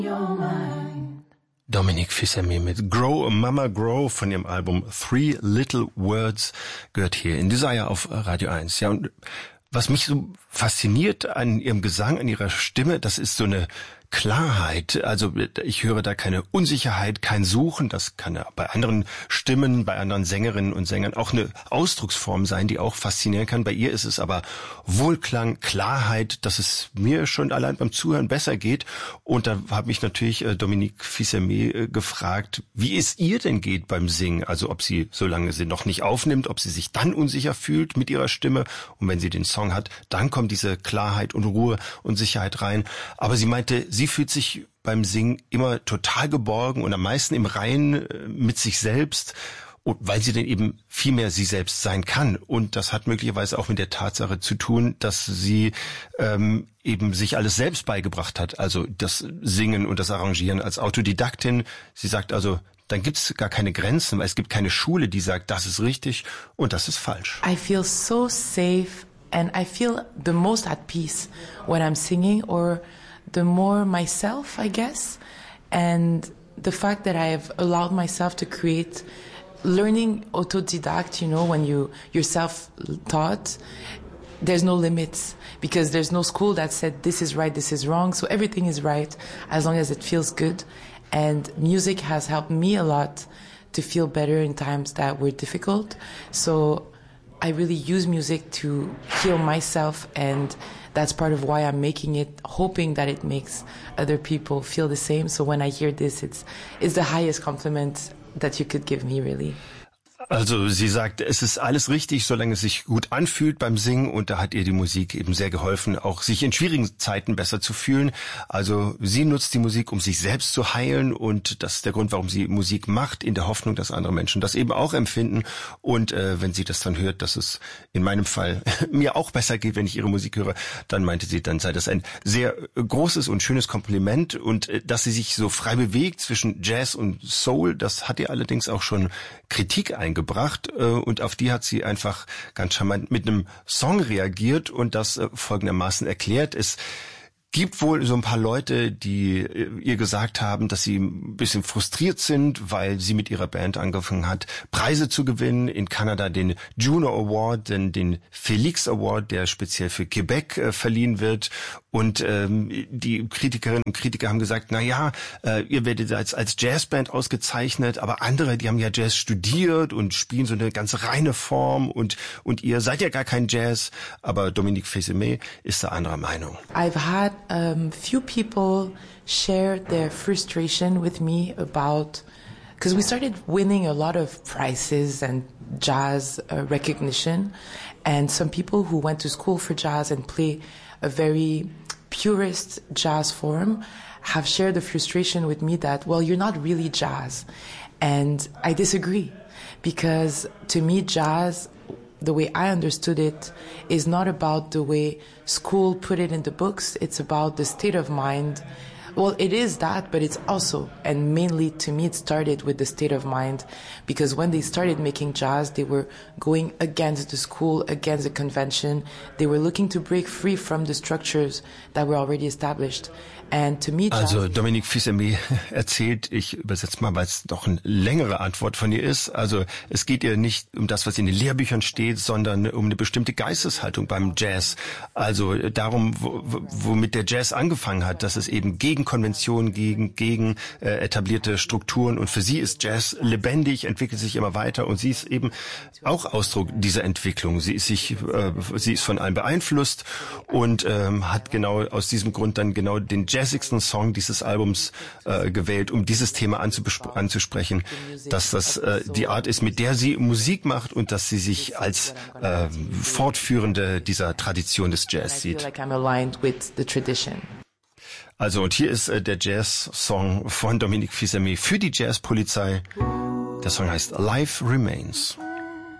Dominique Fils-Aimé mit Grow, Mama Grow von ihrem Album Three Little Words gehört hier in Desire auf Radio 1. Ja, und was mich so fasziniert an ihrem Gesang, an ihrer Stimme, das ist so eine Klarheit. Also ich höre da keine Unsicherheit, kein Suchen. Das kann ja bei anderen Stimmen, bei anderen Sängerinnen und Sängern auch eine Ausdrucksform sein, die auch faszinieren kann. Bei ihr ist es aber Wohlklang, Klarheit, dass es mir schon allein beim Zuhören besser geht. Und da habe mich natürlich Dominique Fils-Aimé gefragt, wie es ihr denn geht beim Singen. Also ob sie, solange sie noch nicht aufnimmt, ob sie sich dann unsicher fühlt mit ihrer Stimme. Und wenn sie den Song hat, dann kommt diese Klarheit und Ruhe und Sicherheit rein. Aber sie meinte, sie fühlt sich beim Singen immer total geborgen und am meisten im Reinen mit sich selbst, und weil sie dann eben viel mehr sie selbst sein kann. Und das hat möglicherweise auch mit der Tatsache zu tun, dass sie eben sich alles selbst beigebracht hat. Also das Singen und das Arrangieren als Autodidaktin. Sie sagt also, dann gibt es gar keine Grenzen, weil es gibt keine Schule, die sagt, das ist richtig und das ist falsch. I feel so safe and I feel the most at peace when I'm singing, or the more myself, I guess. And the fact that I've allowed myself to create, learning autodidact, you know, when you're self-taught, there's no limits, because there's no school that said this is right, this is wrong. So everything is right as long as it feels good. And music has helped me a lot to feel better in times that were difficult. So I really use music to heal myself, and that's part of why I'm making it, hoping that it makes other people feel the same. So when I hear this, it's the highest compliment that you could give me, really. Also sie sagt, es ist alles richtig, solange es sich gut anfühlt beim Singen, und da hat ihr die Musik eben sehr geholfen, auch sich in schwierigen Zeiten besser zu fühlen. Also sie nutzt die Musik, um sich selbst zu heilen, und das ist der Grund, warum sie Musik macht, in der Hoffnung, dass andere Menschen das eben auch empfinden. Und wenn sie das dann hört, dass es in meinem Fall mir auch besser geht, wenn ich ihre Musik höre, dann meinte sie, dann sei das ein sehr großes und schönes Kompliment. Und dass sie sich so frei bewegt zwischen Jazz und Soul, das hat ihr allerdings auch schon Kritik eingebracht, und auf die hat sie einfach ganz charmant mit einem Song reagiert und das folgendermaßen erklärt. Es gibt wohl so ein paar Leute, die ihr gesagt haben, dass sie ein bisschen frustriert sind, weil sie mit ihrer Band angefangen hat, Preise zu gewinnen. In Kanada den Juno Award, den Felix Award, der speziell für Quebec verliehen wird. Und die Kritikerinnen und Kritiker haben gesagt, na ja, ihr werdet als Jazzband ausgezeichnet, aber andere, die haben ja Jazz studiert und spielen so eine ganz reine Form, und ihr seid ja gar kein Jazz. Aber Dominique Fils-Aimé ist da anderer Meinung. I've had few people share their frustration with me about, because we started winning a lot of prizes and jazz recognition, and some people who went to school for jazz and play a very purist jazz form have shared the frustration with me that, well, you're not really jazz. And I disagree, because to me jazz, the way I understood it, is not about the way school put it in the books. It's about the state of mind. Well, it is that, but it's also, and mainly to me, it started with the state of mind, because when they started making jazz, they were going against the school, against the convention. They were looking to break free from the structures that were already established. And to me, also Dominique Fils-Aimé erzählt, ich übersetze mal, weil es doch eine längere Antwort von ihr ist. Also es geht ihr nicht um das, was in den Lehrbüchern steht, sondern um eine bestimmte Geisteshaltung beim Jazz. Also darum, womit der Jazz angefangen hat, dass es eben gegen Konventionen, gegen etablierte Strukturen, und für sie ist Jazz lebendig, entwickelt sich immer weiter, und sie ist eben auch Ausdruck dieser Entwicklung. Sie ist von allem beeinflusst und hat genau aus diesem Grund dann genau den jazzigsten Song dieses Albums gewählt, um dieses Thema anzusprechen, dass das die Art ist, mit der sie Musik macht, und dass sie sich als Fortführende dieser Tradition des Jazz sieht. Also, und hier ist der Jazz-Song von Dominique Fils-Aimé für die Jazzpolizei. Der Song heißt Life Remains.